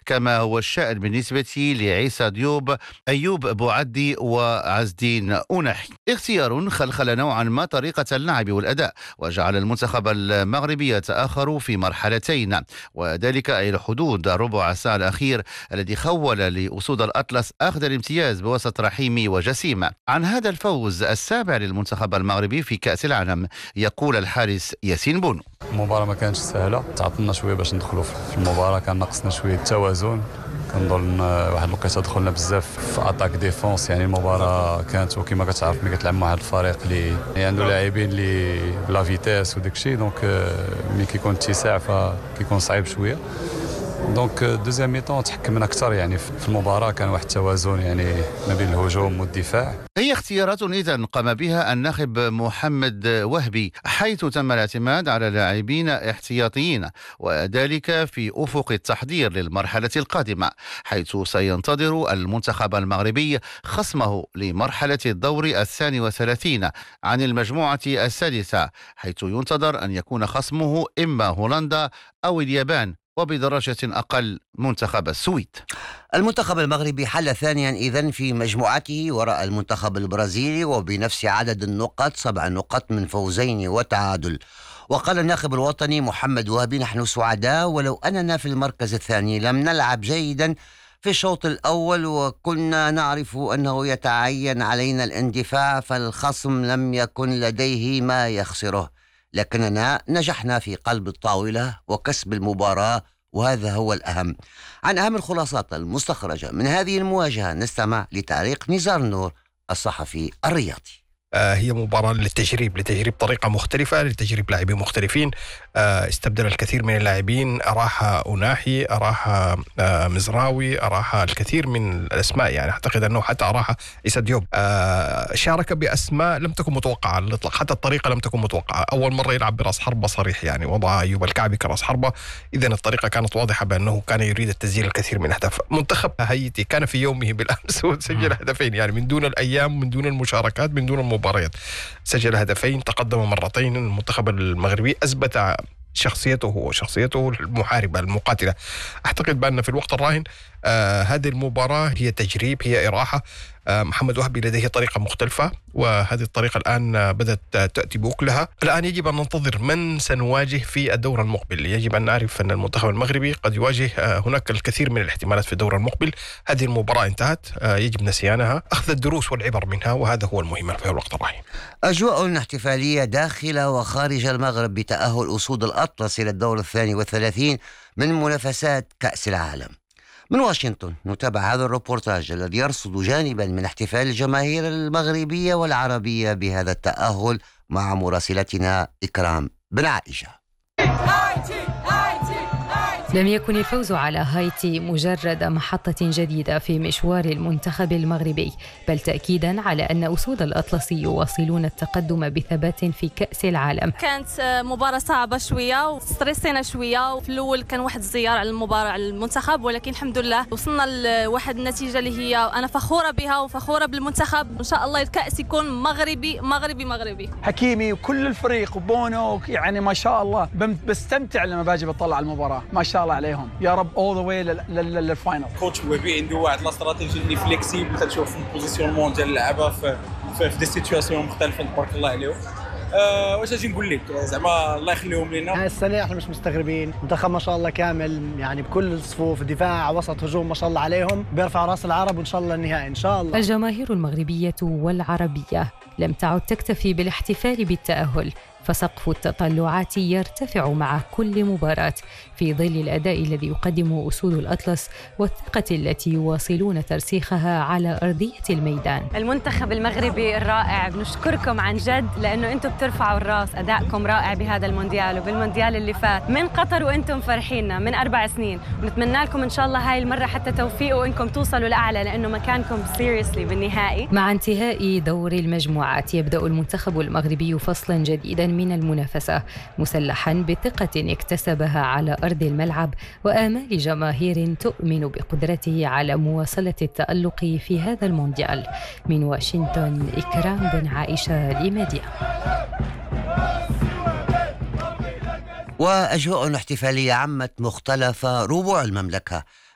كما هو الشأن بالنسبة لعيسى ديوب، أيوب بوعدي وعزدين أونحي. اختيار خلخل نوعا ما طريقة اللعب والأداء، وجعل المنتخب المغربي يتأخر في مرحلتين، وذلك إلى حدود ربع ساعة الأخير الذي خول لأسود الأطلس أخذ الامتياز بوسط رحيمي وجسيم. عن هذا الفوز السابع للمنتخب المغربي في كأس العالم يقول الحارس ياسين بونو: المباراة ما كانتش سهلة، تعطلنا شوية باش ندخلوا في المباراة، كان ناقصنا شوية التوازن. كنظن واحد الوقيته دخلنا بزاف في اتاك ديفونس، يعني المباراة كانت وكما كتعرف ملي كتلعب مع واحد الفريق اللي عنده لاعبين اللي بلا فيتاس وداك الشيء، دونك ملي كيكون اتساع فكيكون صعيب شوية. دونك دوزيام ميطون تحكمنا اكثر، يعني في المباراة كان واحد التوازن يعني ما بين الهجوم والدفاع. هي اختيارات إذن قام بها الناخب محمد وهبي، حيث تم الاعتماد على لاعبين احتياطيين، وذلك في أفق التحضير للمرحلة القادمة، حيث سينتظر المنتخب المغربي خصمه لمرحلة الدور 32 عن المجموعة السادسة، حيث ينتظر أن يكون خصمه إما هولندا أو اليابان، وبدرجة أقل منتخب السويد. المنتخب المغربي حل ثانيا إذن في مجموعته وراء المنتخب البرازيلي وبنفس عدد النقاط 7 نقط من فوزين وتعادل. وقال الناخب الوطني محمد وهبي: نحن سعداء ولو أننا في المركز الثاني، لم نلعب جيدا في الشوط الأول وكنا نعرف أنه يتعين علينا الاندفاع، فالخصم لم يكن لديه ما يخسره، لكننا نجحنا في قلب الطاولة وكسب المباراة، وهذا هو الأهم. عن أهم الخلاصات المستخرجة من هذه المواجهة نستمع لتعليق نزار نور الصحفي الرياضي. هي مباراة لتجريب طريقة مختلفة، لتجريب لاعبين مختلفين. استبدل الكثير من اللاعبين، أراها أوناحي، أراها مزراوي، أراها الكثير من الأسماء، يعني أعتقد أنه حتى أراها عيسى ديوب. شارك بأسماء لم تكن متوقعة على الإطلاق، حتى الطريقة لم تكن متوقعة. أول مرة يلعب برأس حربة صريح، يعني وضع أيوب الكعبي كرأس حربة، إذن الطريقة كانت واضحة بأنه كان يريد التسجيل الكثير من أهداف. منتخب هايتي كان في يومه بالأمس وسجل هدفين، يعني من دون الأيام، من دون المشاركات، من دون المباريات، سجل هدفين، تقدم مرتين. المنتخب المغربي أثبت شخصيته المحاربة المقاتلة. أعتقد بأن في الوقت الراهن هذه المباراة هي تجريب، هي إراحة. محمد وهبي لديه طريقة مختلفة، وهذه الطريقة الآن بدأت تأتي بأكلها. الآن يجب أن ننتظر من سنواجه في الدور المقبل. يجب أن نعرف أن المنتخب المغربي قد يواجه هناك الكثير من الاحتمالات في الدور المقبل. هذه المباراة انتهت، يجب نسيانها، أخذ الدروس والعبر منها، وهذا هو المهم في الوقت الراهن. أجواء احتفالية داخل وخارج المغرب بتأهل أسود الأطلس إلى الدور 32 من منافسات كأس العالم. من واشنطن نتابع هذا الروبورتاج الذي يرصد جانبا من احتفال الجماهير المغربية والعربية بهذا التأهل مع مراسلتنا إكرام بن عائشة. لم يكن الفوز على هايتي مجرد محطة جديدة في مشوار المنتخب المغربي، بل تأكيدا على أن أسود الأطلس يواصلون التقدم بثبات في كأس العالم. كانت مباراة صعبة شوية وستريسينا شوية، وفي الأول كان واحد الزيار على المباراة على المنتخب، ولكن الحمد لله وصلنا لواحد النتيجة اللي هي أنا فخورة بها وفخورة بالمنتخب. إن شاء الله الكأس يكون مغربي مغربي مغربي. حكيمي وكل الفريق وبونو، يعني ما شاء الله بستمتع لما باجي بطلع المباراة، ما شاء الله عليهم، يا رب all the way للفاينل. كوتش وهبي عنده واحد لا استراتيجي اللي فليكسيبل، تنشوف البوزيسيونمون ديال اللعابه في دي سيتوياسيون مختلفه، تبارك الله عليهم. واش اجي نقول لك، زعما الله يخليهم لنا. السنه احنا مش مستغربين، منتخب ما شاء الله كامل، يعني بكل الصفوف، دفاع وسط هجوم، ما شاء الله عليهم، بيرفع راس العرب وان شاء الله النهائي ان شاء الله. الجماهير المغربية والعربية لم تعد تكتفي بالاحتفال بالتأهل، فسقف التطلعات يرتفع مع كل مباراة في ظل الأداء الذي يقدمه أسود الأطلس والثقة التي يواصلون ترسيخها على أرضية الميدان. المنتخب المغربي الرائع، بنشكركم عن جد لأنه أنتم بترفعوا الراس، أدائكم رائع بهذا المونديال وبالمونديال اللي فات من قطر، وأنتم فرحينا من 4 سنين، ونتمنى لكم إن شاء الله هاي المرة حتى توفيق وإنكم توصلوا لأعلى، لأنه مكانكم سيريسلي بالنهائي. مع انتهاء دور المجموعات يبدأ المنتخب المغربي فصلا جديدا من المنافسة، مسلحا بثقة اكتسبها على أرض الملعب وآمال جماهير تؤمن بقدرته على مواصلة التألق في هذا المونديال. من واشنطن إكرام بن عائشة لميديا. وأجواء احتفالية عمت مختلف ربوع المملكة.